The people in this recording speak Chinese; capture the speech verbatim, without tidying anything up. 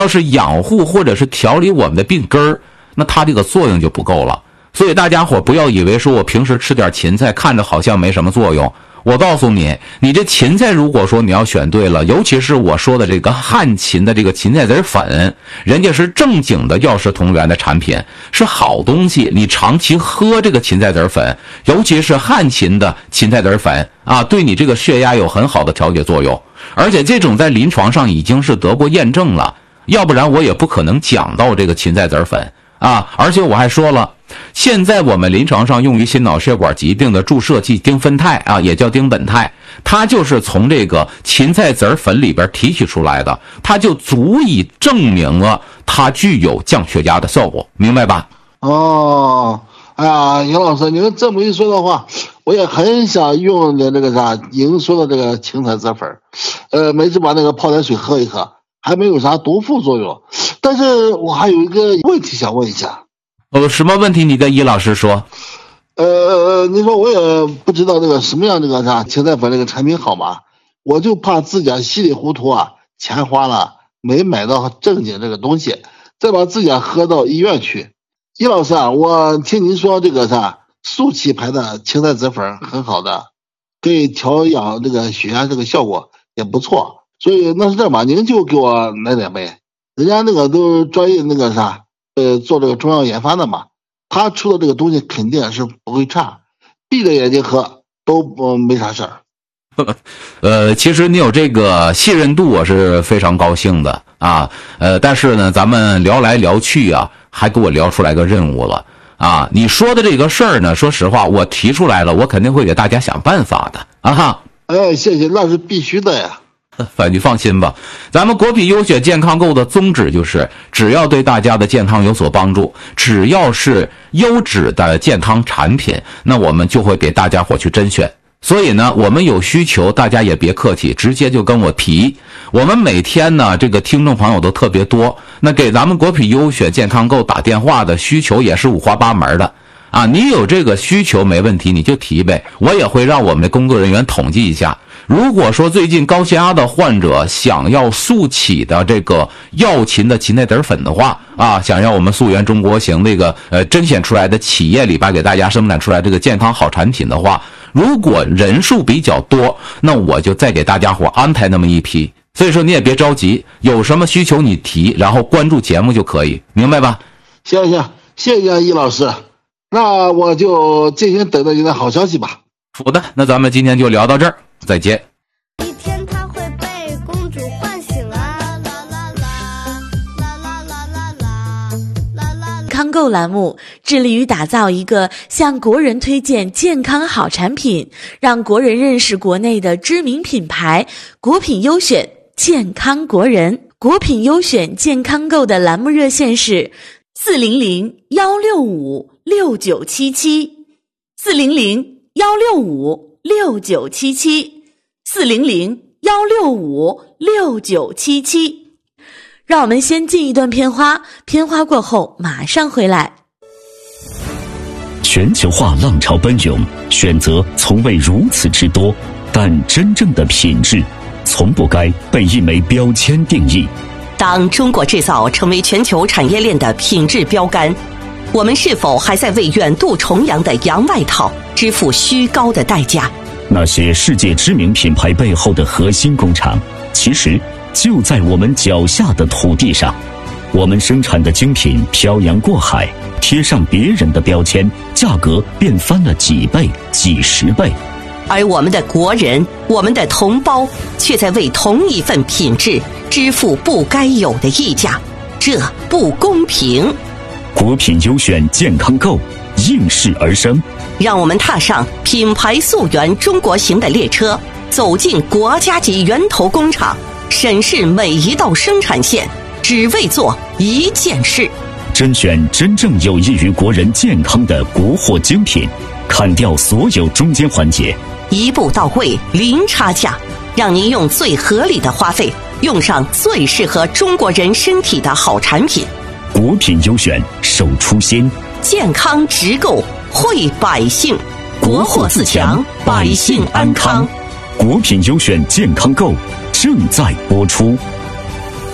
要是养护或者是调理我们的病根儿，那它这个作用就不够了。所以大家伙不要以为说我平时吃点芹菜看着好像没什么作用，我告诉你，你这芹菜如果说你要选对了，尤其是我说的这个汉芹的这个芹菜籽粉，人家是正经的药食同源的产品，是好东西。你长期喝这个芹菜籽粉，尤其是汉芹的芹菜籽粉啊，对你这个血压有很好的调节作用，而且这种在临床上已经是得过验证了，要不然我也不可能讲到这个芹菜籽粉啊。而且我还说了，现在我们临床上用于心脑血管疾病的注射剂丁酚酞啊，也叫丁苯酞，它就是从这个芹菜籽粉里边提取出来的，它就足以证明了它具有降血压的效果，明白吧？ 哦，哎呀，杨老师，您这么一说的话，我也很想用的那个啥您说的这个芹菜籽粉，呃，每次把那个泡点水喝一喝，还没有啥毒副作用。但是我还有一个问题想问一下。 呃，什么问题？你跟易老师说。 呃，你说我也不知道这个什么样这个啥芹菜粉这个产品好吗？我就怕自己稀里糊涂啊，钱花了没买到正经这个东西，再把自己喝到医院去。易老师啊，我听您说这个啥速气牌的芹菜籽粉很好的，可以调养这个血压，这个效果也不错。所以那是这样吧，您就给我来点呗。人家那个都专业那个啥。呃，做这个中药研发的嘛，他出的这个东西肯定是不会差，闭着眼睛喝都不没啥事儿。 呃，其实你有这个信任度，我是非常高兴的啊。呃，但是呢，咱们聊来聊去啊，还给我聊出来个任务了啊。你说的这个事儿呢，说实话，我提出来了，我肯定会给大家想办法的啊哈。 哎，谢谢，那是必须的呀。 反你放心吧，咱们国品优选健康购的宗旨就是，只要对大家的健康有所帮助，只要是优质的健康产品，那我们就会给大家伙去甄选。所以呢，我们有需求，大家也别客气，直接就跟我提。我们每天呢，这个听众朋友都特别多，那给咱们国品优选健康购打电话的需求也是五花八门的。啊，你有这个需求没问题，你就提呗，我也会让我们的工作人员统计一下。如果说最近高血压的患者想要速起的这个药芹的芹菜籽粉的话啊，想要我们溯源中国行这个呃甄选出来的企业里边给大家生产出来这个健康好产品的话，如果人数比较多，那我就再给大家伙安排那么一批。所以说你也别着急，有什么需求你提，然后关注节目就可以，明白吧？ 行行，谢谢易老师，那我就进行等着您的好消息吧。 好的，那咱们今天就聊到这儿，再见。 一天他会被公主唤醒啊，啦啦啦啦啦啦啦啦啦。 康购栏目致力于打造一个向国人推荐健康好产品，让国人认识国内的知名品牌国品优选健康国人。国品优选健康购的栏目热线是四零零幺六五六九七七，四零零幺六五六九七七，四零零幺六五六九七七。让我们先进一段片花，片花过后马上回来。 全球化浪潮奔涌，选择从未如此之多，但真正的品质从不该被一枚标签定义。 当中国制造成为全球产业链的品质标杆，我们是否还在为远渡重洋的洋外套支付虚高的代价？ 那些世界知名品牌背后的核心工厂，其实就在我们脚下的土地上。我们生产的精品漂洋过海，贴上别人的标签，价格便翻了几倍、几十倍。 而我们的国人，我们的同胞，却在为同一份品质支付不该有的溢价，这不公平。 国品优选健康购应势而生， 让我们踏上品牌溯源中国行的列车，走进国家级源头工厂，审视每一道生产线，只为做一件事， 甄选真正有益于国人健康的国货精品，砍掉所有中间环节， 一步到位，零差价，让您用最合理的花费，用上最适合中国人身体的好产品。 国品优选，守初心， 健康直购，惠百姓，国货自强，百姓安康。 国品优选健康购正在播出。